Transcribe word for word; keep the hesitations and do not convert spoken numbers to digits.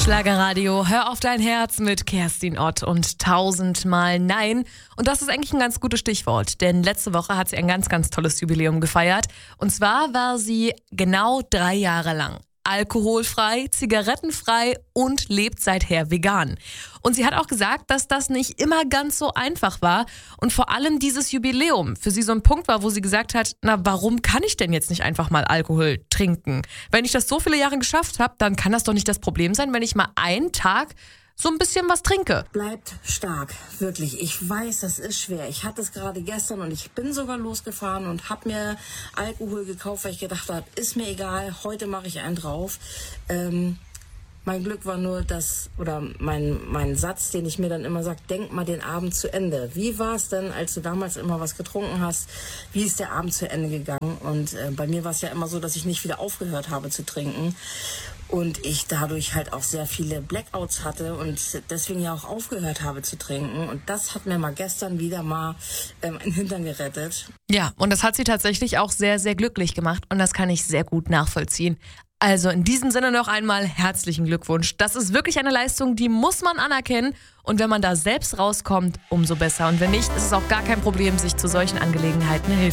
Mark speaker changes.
Speaker 1: Schlagerradio, hör auf dein Herz mit Kerstin Ott und tausendmal Nein. Und das ist eigentlich ein ganz gutes Stichwort, denn letzte Woche hat sie ein ganz, ganz tolles Jubiläum gefeiert. Und zwar war sie genau drei Jahre lang alkoholfrei, zigarettenfrei und lebt seither vegan. Und sie hat auch gesagt, dass das nicht immer ganz so einfach war und vor allem dieses Jubiläum für sie so ein Punkt war, wo sie gesagt hat, na, warum kann ich denn jetzt nicht einfach mal Alkohol trinken? Wenn ich das so viele Jahre geschafft habe, dann kann das doch nicht das Problem sein, wenn ich mal einen Tag so ein bisschen was trinke.
Speaker 2: Bleibt stark, wirklich. Ich weiß, das ist schwer. Ich hatte es gerade gestern und ich bin sogar losgefahren und habe mir Alkohol gekauft, weil ich gedacht habe, ist mir egal, heute mache ich einen drauf. Ähm, mein Glück war nur, dass, oder mein, mein Satz, den ich mir dann immer sage, denk mal den Abend zu Ende. Wie war es denn, als du damals immer was getrunken hast? Wie ist der Abend zu Ende gegangen? Und äh, bei mir war es ja immer so, dass ich nicht wieder aufgehört habe zu trinken. Und ich dadurch halt auch sehr viele Blackouts hatte und deswegen ja auch aufgehört habe zu trinken. Und das hat mir mal gestern wieder mal ähm, einen Hintern gerettet.
Speaker 1: Ja, und das hat sie tatsächlich auch sehr, sehr glücklich gemacht und das kann ich sehr gut nachvollziehen. Also in diesem Sinne noch einmal herzlichen Glückwunsch. Das ist wirklich eine Leistung, die muss man anerkennen. Und wenn man da selbst rauskommt, umso besser. Und wenn nicht, ist es auch gar kein Problem, sich zu solchen Angelegenheiten Hilfe